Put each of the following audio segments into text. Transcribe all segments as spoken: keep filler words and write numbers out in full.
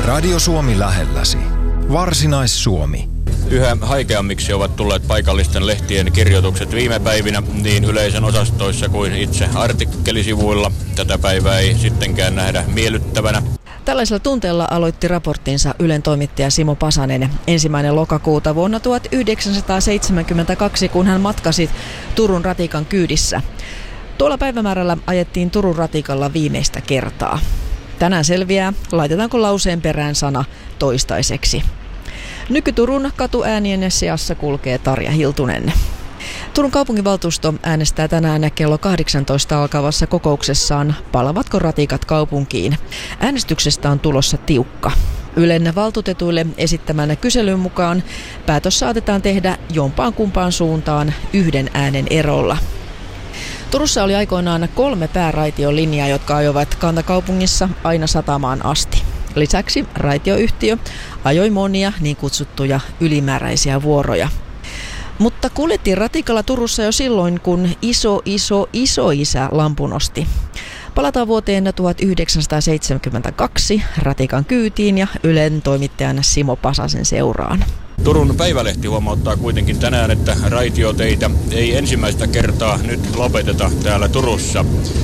Radio Suomi lähelläsi. Varsinais-Suomi. Yhä haikeammiksi ovat tulleet paikallisten lehtien kirjoitukset viime päivinä niin yleisön osastoissa kuin itse artikkelisivuilla. Tätä päivää ei sittenkään nähdä miellyttävänä. Tällaisella tunteella aloitti raporttinsa Ylen toimittaja Simo Pasanen ensimmäinen lokakuuta vuonna tuhatyhdeksänsataaseitsemänkymmentäkaksi, kun hän matkasi Turun ratikan kyydissä. Tuolla päivämäärällä ajettiin Turun ratikalla viimeistä kertaa. Tänään selviää, laitetaanko lauseen perään sana toistaiseksi. Nyky-Turun katuäänien seassa kulkee Tarja Hiltunen. Turun kaupunginvaltuusto äänestää tänään kello kahdeksantoista alkavassa kokouksessaan, palavatko ratikat kaupunkiin. Äänestyksestä on tulossa tiukka. Ylen valtuutetuille esittämän kyselyn mukaan päätös saatetaan tehdä jompaan kumpaan suuntaan yhden äänen erolla. Turussa oli aikoinaan kolme pääraitiolinjaa, jotka ajoivat kantakaupungissa aina satamaan asti. Lisäksi raitioyhtiö ajoi monia niin kutsuttuja ylimääräisiä vuoroja. Mutta kuljettiin ratikalla Turussa jo silloin, kun iso, iso, iso isä lampun nosti. Palataan vuoteen tuhatyhdeksänsataaseitsemänkymmentäkaksi ratikan kyytiin ja Ylen toimittajan Simo Pasasen seuraan. Turun Päivälehti huomauttaa kuitenkin tänään, että raitioteitä ei ensimmäistä kertaa nyt lopeteta täällä Turussa.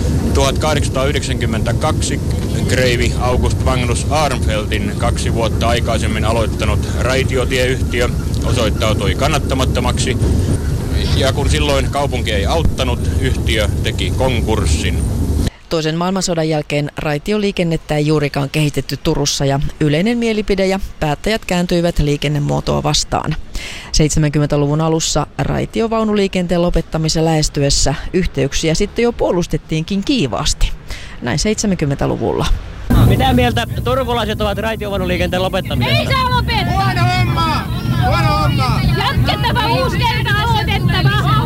tuhatkahdeksansataayhdeksänkymmentäkaksi kreivi August Magnus Arnfeldtin kaksi vuotta aikaisemmin aloittanut raitiotieyhtiö osoittautui kannattamattomaksi. Ja kun silloin kaupunki ei auttanut, yhtiö teki konkurssin. Toisen maailmansodan jälkeen raitioliikennettä ei juurikaan kehitetty Turussa ja yleinen mielipide ja päättäjät kääntyivät liikennemuotoa vastaan. seitsemänkymmentäluvun alussa raitiovaunuliikenteen lopettamisen lähestyessä yhteyksiä sitten jo puolustettiinkin kiivaasti. Näin seitsemänkymmentäluvulla. Mitä mieltä turkulaiset ovat raitiovaunuliikenteen lopettamisesta? Ei saa lopettaa! Huono homma! Huono homma! Jatkettava uusi kerta aloitettava!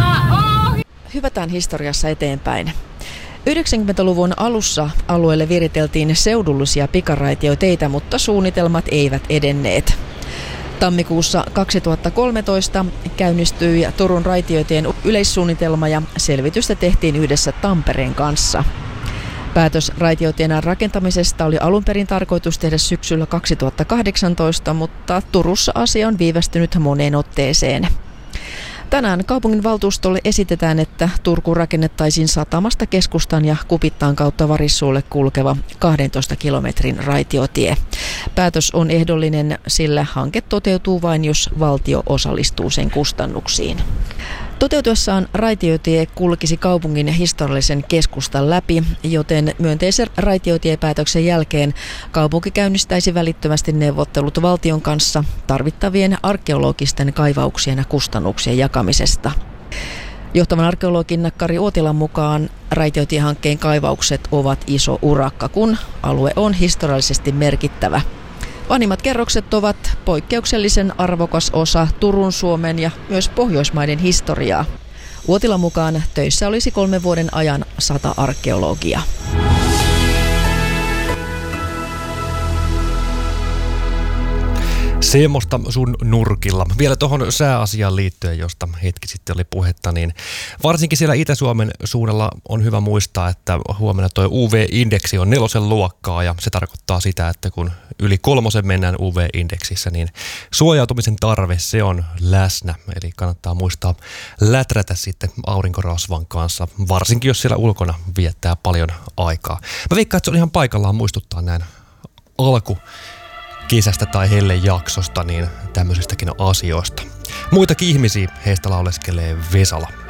Hypätään historiassa eteenpäin. yhdeksänkymmentäluvun alussa alueelle viriteltiin seudullisia pikaraitioteitä, mutta suunnitelmat eivät edenneet. Tammikuussa kaksituhattakolmetoista käynnistyi Turun raitiotien yleissuunnitelma ja selvitystä tehtiin yhdessä Tampereen kanssa. Päätös raitiotien rakentamisesta oli alun perin tarkoitus tehdä syksyllä kaksituhattakahdeksantoista, mutta Turussa asia on viivästynyt moneen otteeseen. Tänään kaupunginvaltuustolle esitetään, että Turkuun rakennettaisiin satamasta keskustan ja Kupittaan kautta Varissuulle kulkeva kahdentoista kilometrin raitiotie. Päätös on ehdollinen, sillä hanke toteutuu vain, jos valtio osallistuu sen kustannuksiin. Toteutuessaan raitiotie kulkisi kaupungin historiallisen keskustan läpi, joten myönteisen raitiotiepäätöksen jälkeen kaupunki käynnistäisi välittömästi neuvottelut valtion kanssa tarvittavien arkeologisten kaivauksien kustannuksien jakamisesta. Johtavan arkeologin Kari Uotilan mukaan raitiotiehankkeen kaivaukset ovat iso urakka, kun alue on historiallisesti merkittävä. Vanhimmat kerrokset ovat poikkeuksellisen arvokas osa Turun, Suomen ja myös Pohjoismaiden historiaa. Uotilan mukaan töissä olisi kolmen vuoden ajan sata arkeologia. Semmosta sun nurkilla. Vielä tuohon sääasiaan liittyen, josta hetki sitten oli puhetta, niin varsinkin siellä Itä-Suomen suunnalla on hyvä muistaa, että huomenna tuo U V-indeksi on nelosen luokkaa ja se tarkoittaa sitä, että kun yli kolmosen mennään U V-indeksissä, niin suojautumisen tarve se on läsnä. Eli kannattaa muistaa läträtä sitten aurinkorasvan kanssa, varsinkin jos siellä ulkona viettää paljon aikaa. Mä veikkaan, että se on ihan paikallaan muistuttaa näin alku kesästä tai hellejaksosta, niin tämmöisistäkin asioista. Muitakin ihmisiä heistä lauleskelee Vesala.